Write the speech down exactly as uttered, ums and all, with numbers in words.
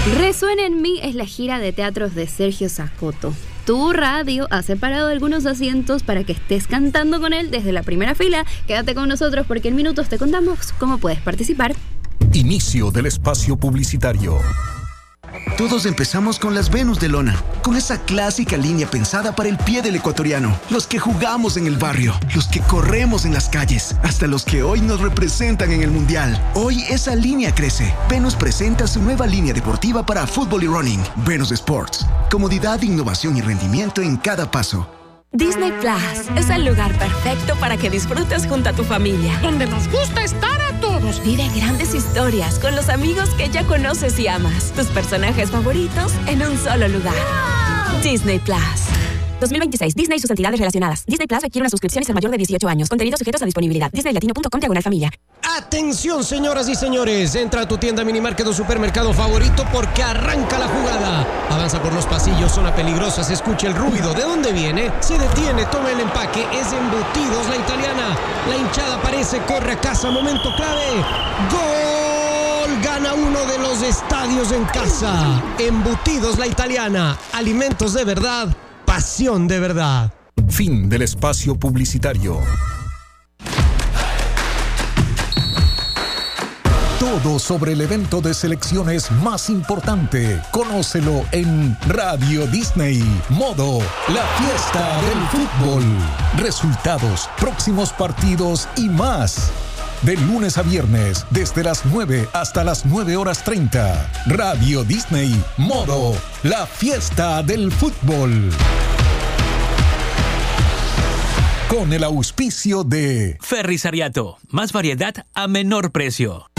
Resuena en mí es la gira de teatros de Sergio Sacoto. Tu radio ha separado algunos asientos para que estés cantando con él desde la primera fila. Quédate con nosotros porque en minutos te contamos cómo puedes participar. Inicio del espacio publicitario. Todos empezamos con las Venus de lona, con esa clásica línea pensada para el pie del ecuatoriano. Los que jugamos en el barrio, los que corremos en las calles, hasta los que hoy nos representan en el mundial. Hoy esa línea crece. Venus presenta su nueva línea deportiva para fútbol y running. Venus Sports. Comodidad, innovación y rendimiento en cada paso. Disney Plus es el lugar perfecto para que disfrutes junto a tu familia. Donde nos gusta estar a todos. Vive grandes historias con los amigos que ya conoces y amas. Tus personajes favoritos en un solo lugar. ¡Wow! Disney Plus. dos mil veintiséis. Disney y sus entidades relacionadas. Disney Plus requiere una suscripción y ser mayor de dieciocho años. Contenidos sujetos a disponibilidad. disney latino punto com diagonal familia. Atención, señoras y señores. Entra a tu tienda, minimarket o supermercado favorito porque arranca la jugada. Avanza por los pasillos, zona peligrosa, se escucha el ruido. ¿De dónde viene? Se detiene, toma el empaque. Es Embutidos La Italiana. La hinchada aparece, corre a casa. Momento clave. ¡Gol! Gana uno de los estadios en casa. Embutidos La Italiana. Alimentos de verdad. Pasión de verdad. Fin del espacio publicitario. Todo sobre el evento de selecciones más importante. Conócelo en Radio Disney. Modo La Fiesta del Fútbol. Resultados, próximos partidos y más. De lunes a viernes, desde las nueve hasta las nueve horas treinta. Radio Disney. Modo La Fiesta del Fútbol. Con el auspicio de Ferris Ariato. Más variedad a menor precio.